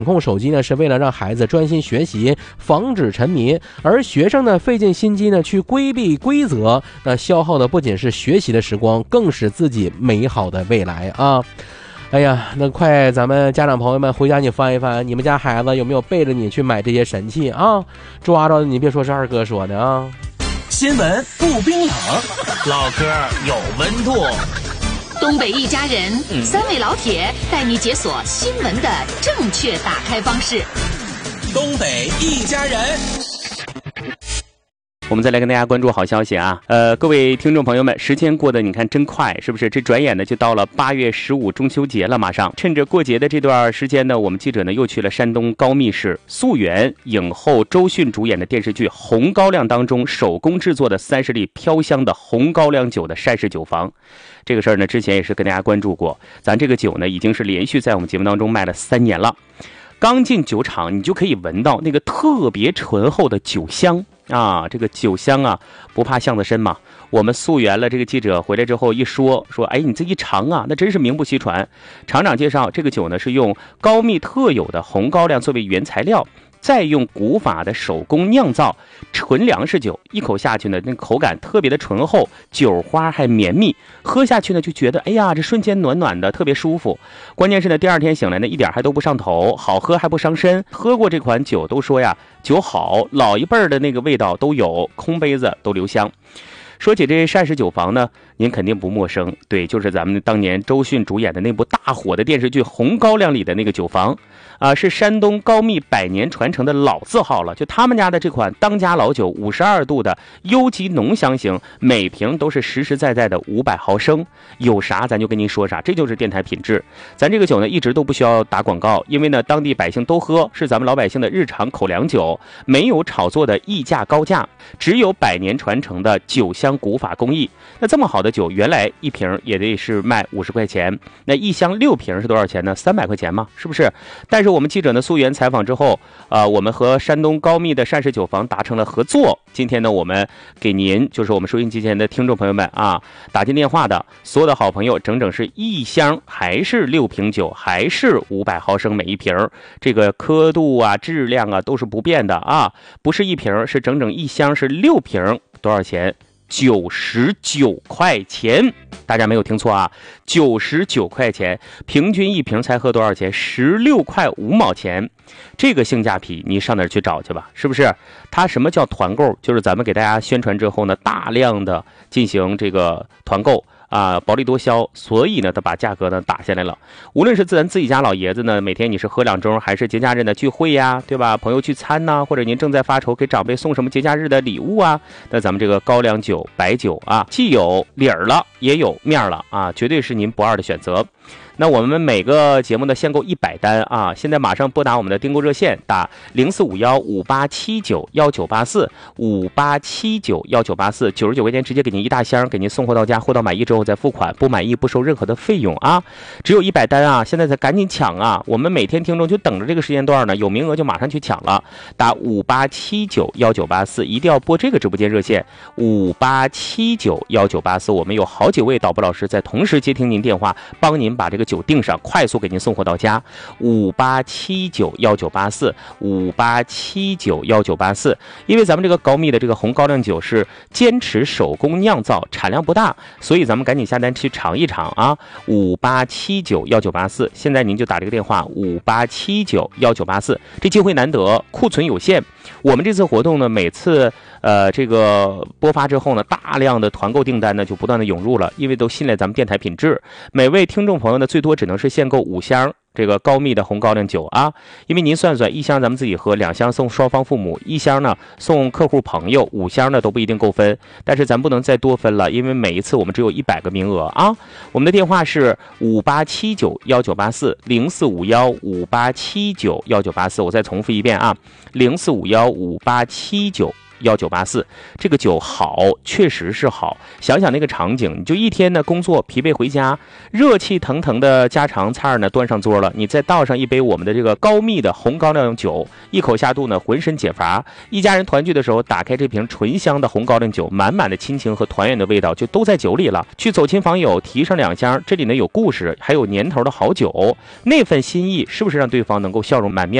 控手机呢，是为了让孩子专心学习，防止沉迷；而学生呢，费尽心机呢去规避规则，那消耗的不仅是学习的时光，更是自己美好的未来啊！哎呀，那快，咱们家长朋友们回家你翻一翻，你们家孩子有没有背着你去买这些神器啊？抓着你别说是二哥说的啊！ 新闻不冰冷，唠嗑有温度。 东北一家人，三位老铁带你解锁新闻的正确打开方式。 东北一家人， 我们再来跟大家关注好消息啊！各位听众朋友们，时间过得你看真快，是不是？这转眼呢就到了8月15中秋节了，马上趁着过节的这段时间呢，我们记者呢又去了山东高密市溯源影后周迅主演的电视剧《红高粱》当中手工制作的30粒飘香的红高粱酒的膳食酒坊。这个事儿呢，之前也是跟大家关注过。咱这个酒呢，已经是连续在我们节目当中卖了3年了。刚进酒厂，你就可以闻到那个特别醇厚的酒香啊！这个酒香啊，不怕巷子深嘛。我们溯源了这个记者回来之后一说，哎，你这一尝啊，那真是名不虚传。厂长介绍，这个酒呢是用高密特有的红高粱作为原材料，再用古法的手工酿造纯粮食酒，一口下去呢，那口感特别的醇厚，酒花还绵密，喝下去呢就觉得，哎呀，这瞬间暖暖的，特别舒服。关键是呢，第二天醒来呢，一点还都不上头，好喝还不伤身。喝过这款酒都说呀，酒好，老一辈的那个味道都有，空杯子都留香。说起这膳食酒坊呢，您肯定不陌生，对，就是咱们当年周迅主演的那部大火的电视剧《红高粱》里的那个酒坊啊，是山东高密100年传承的老字号了。就他们家的这款当家老酒，52度的优级浓香型，每瓶都是实实在在的500毫升，有啥咱就跟您说啥，这就是电台品质。咱这个酒呢，一直都不需要打广告，因为呢，当地百姓都喝，是咱们老百姓的日常口粮酒，没有炒作的溢价高价，只有100年传承的酒香古法工艺。那这么好的酒，原来一瓶也得是卖50块钱，那一箱6瓶是多少钱呢？300块钱嘛，是不是？但是我们记者呢溯源采访之后，我们和山东高密的膳食酒坊达成了合作。今天呢，我们给您，就是我们收音机前的听众朋友们啊，打进电话的所有的好朋友，整整是一箱还是6瓶酒，还是500毫升每一瓶，这个刻度啊、质量啊都是不变的啊，不是一瓶，是整整一箱，是6瓶，多少钱？99块钱，大家没有听错啊，99块钱，平均一瓶才喝多少钱？16块5毛钱，这个性价比你上哪儿去找去吧？是不是？它什么叫团购？就是咱们给大家宣传之后呢，大量的进行这个团购。薄利多销，所以呢，他把价格呢打下来了。无论是咱自己家老爷子呢，每天你是喝2盅，还是节假日的聚会呀，对吧？朋友聚餐呐，或者您正在发愁给长辈送什么节假日的礼物啊，那咱们这个高粱酒、白酒啊，既有理儿了，也有面了啊，绝对是您不二的选择。那我们每个节目的限购100单啊，现在马上拨打我们的订购热线，打045158791984，58791984，99块钱直接给您一大箱，给您送货到家，货到满意之后再付款，不满意不收任何的费用啊，只有100单啊，现在才赶紧抢啊！我们每天听众就等着这个时间段呢，有名额就马上去抢了，打58791984，一定要拨这个直播间热线58791984，我们有好几位导播老师在同时接听您电话，帮您把这个酒订上，快速给您送货到家。58791984，58791984。因为咱们这个高密的这个红高粱酒是坚持手工酿造，产量不大，所以咱们赶紧下单去尝一尝啊。58791984，现在您就打这个电话58791984，这机会难得，库存有限。我们这次活动呢，每次这个播发之后呢，大量的团购订单呢就不断的涌入了，因为都信赖咱们电台品质。每位听众朋友呢，最多只能是限购5箱这个高密的红高粱酒啊，因为您算算，一箱咱们自己喝，2箱送双方父母，一箱呢送客户朋友，5箱呢都不一定够分，但是咱不能再多分了，因为每一次我们只有100个名额啊。我们的电话是58791984 045158791984，我再重复一遍啊，04515879 1984。这个酒好，确实是好。想想那个场景，你就一天呢工作疲惫回家，热气腾腾的家常菜呢端上桌了，你再倒上一杯我们的这个高密的红高粱酒，一口下肚呢浑身解乏。一家人团聚的时候，打开这瓶醇香的红高粱酒，满满的亲情和团圆的味道就都在酒里了。去走亲访友，提上2箱，这里呢有故事，还有年头的好酒，那份心意是不是让对方能够笑容满面？